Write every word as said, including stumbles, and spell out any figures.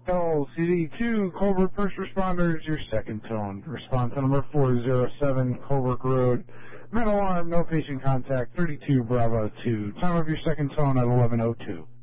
L C D two, Colbert First Responders, your second tone. Response to number four oh seven, Colbert Road. Men alarm, no patient contact, thirty-two Bravo two. Time of your second tone at eleven oh two.